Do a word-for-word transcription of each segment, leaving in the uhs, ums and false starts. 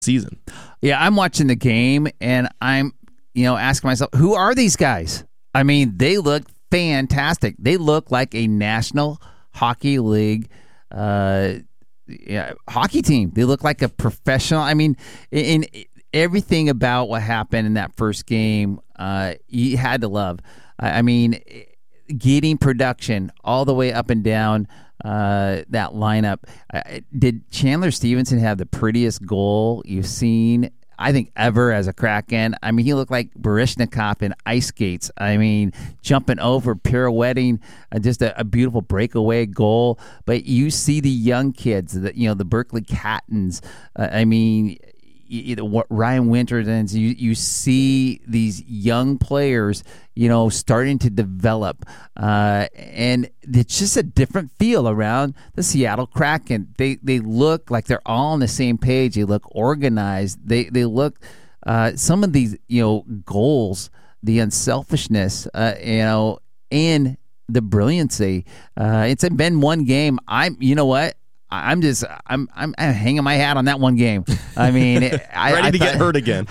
season. Yeah, I'm watching the game, and I'm, you know, asking myself, who are these guys? I mean, they look fantastic. They look like a National Hockey League uh, yeah, hockey team. They look like a professional. I mean, in, in everything about what happened in that first game, uh, you had to love. I, I mean, getting production all the way up and down uh, that lineup. Uh, did Chandler Stevenson have the prettiest goal you've seen, I think, ever as a Kraken? I mean, he looked like Baryshnikov in ice skates. I mean, jumping over, pirouetting, uh, just a, a beautiful breakaway goal. But you see the young kids, the, you know, the Berkeley Cattons. Uh, I mean, you know, what Ryan Wintertons, you you see these young players, you know, starting to develop, uh, and it's just a different feel around the Seattle Kraken. They they look like they're all on the same page. They look organized. They they look uh, some of these, you know, goals, the unselfishness, uh, you know, and the brilliancy. Uh, it's been one game. I'm, you know what? I'm just I'm, I'm I'm hanging my hat on that one game. I mean, I, ready I to thought, get hurt again.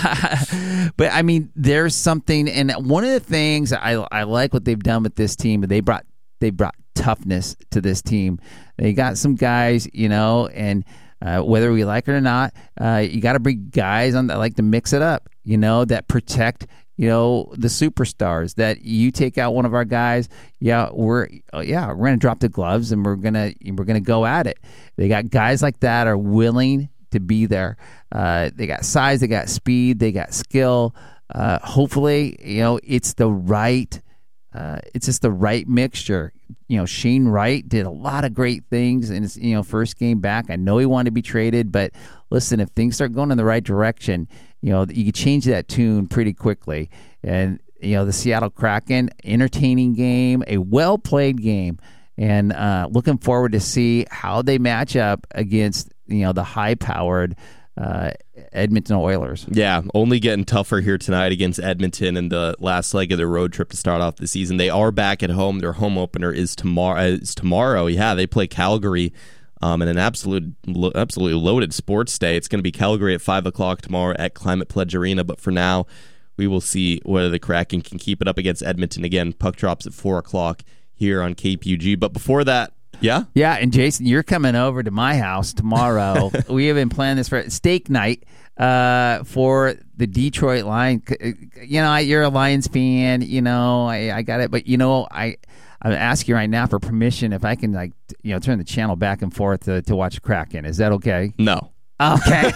But I mean, there's something, and one of the things I I like what they've done with this team. They brought they brought toughness to this team. They got some guys, you know, and uh, whether we like it or not, uh, you got to bring guys on that like to mix it up, you know, that protect. You know, the superstars, that you take out one of our guys, yeah, we're yeah, we're gonna drop the gloves and we're gonna we're gonna go at it. They got guys like that are willing to be there. Uh, they got size, they got speed, they got skill. Uh, hopefully, you know, it's the right, uh, it's just the right mixture. You know, Shane Wright did a lot of great things in his, you know, first game back. I know he wanted to be traded, but listen, if things start going in the right direction, you know, you can change that tune pretty quickly. And, you know, the Seattle Kraken, entertaining game, a well-played game, and uh, looking forward to see how they match up against, you know, the high-powered uh, Edmonton Oilers. Yeah, only getting tougher here tonight against Edmonton in the last leg of their road trip to start off the season. They are back at home. Their home opener is tomorrow. Is tomorrow. Yeah, they play Calgary. Um, in an absolute, lo- absolutely loaded sports day. It's going to be Calgary at five o'clock tomorrow at Climate Pledge Arena. But for now, we will see whether the Kraken can keep it up against Edmonton. Again, puck drops at four o'clock here on K P U G. But before that, yeah? Yeah, and Jason, you're coming over to my house tomorrow. We have been planning this for steak night uh, for the Detroit Lions. You know, you're a Lions fan. You know, I, I got it. But, you know, I... I'm asking right now for permission if I can, like, you know, turn the channel back and forth to, to watch Kraken. Is that okay? No. Okay.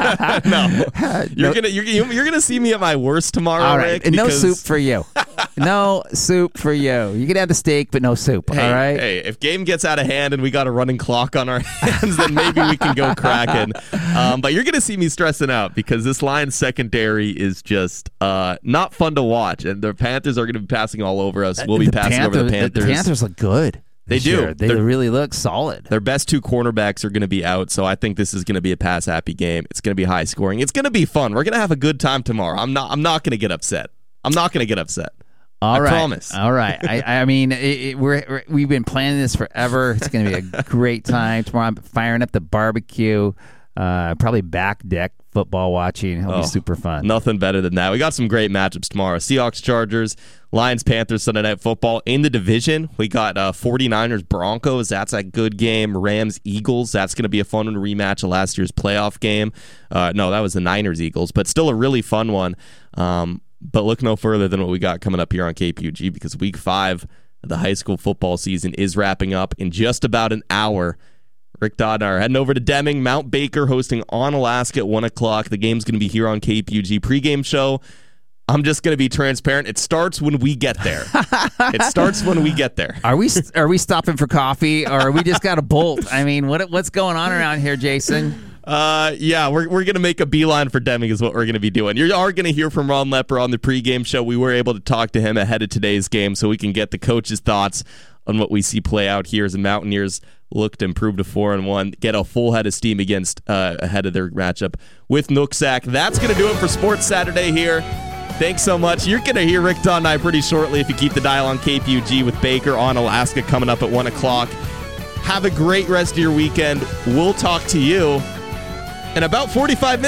no. You're no. gonna you're, you're gonna see me at my worst tomorrow. All right. Rick, and because... no soup for you. No soup for you. You can have the steak, but no soup. Hey, all right. Hey, if game gets out of hand and we got a running clock on our hands, then maybe we can go Kraken. Um, but you're gonna see me stressing out because this Lions secondary is just uh, not fun to watch, and the Panthers are gonna be passing all over us. We'll be the passing Panther, over the Panthers. The Panthers look good. They do. Year. They They're, really look solid. Their best two cornerbacks are going to be out, so I think this is going to be a pass-happy game. It's going to be high scoring. It's going to be fun. We're going to have a good time tomorrow. I'm not. I'm not going to get upset. I'm not going to get upset. All I right. promise. All right. I, I mean, it, it, we're, we're we've been planning this forever. It's going to be a great time tomorrow. I'm firing up the barbecue. Uh, probably back deck football watching. It'll oh, be super fun. Nothing better than that. We got some great matchups tomorrow. Seahawks, Chargers, Lions, Panthers, Sunday Night Football. In the division, we got uh, 49ers, Broncos. That's a good game. Rams, Eagles. That's going to be a fun one, rematch of last year's playoff game. Uh, no, that was the Niners, Eagles, but still a really fun one. Um, but look no further than what we got coming up here on K P U G because week five of the high school football season is wrapping up in just about an hour. Rick Dodd and I are heading over to Deming. Mount Baker hosting on Alaska at one o'clock. The game's going to be here on K P U G pregame show. I'm just going to be transparent. It starts when we get there. It starts when we get there. Are we are we stopping for coffee, or are we just got to bolt? I mean, what what's going on around here, Jason? Uh, yeah, we're we're going to make a beeline for Deming is what we're going to be doing. You are going to hear from Ron Lepper on the pregame show. We were able to talk to him ahead of today's game so we can get the coach's thoughts on what we see play out here as the Mountaineers look to improve to four and one, get a full head of steam against uh, ahead of their matchup with Nooksack. That's going to do it for Sports Saturday here. Thanks so much. You're going to hear Rick Dodd and I pretty shortly if you keep the dial on K P U G with Baker on Alaska coming up at one o'clock. Have a great rest of your weekend. We'll talk to you in about forty-five minutes.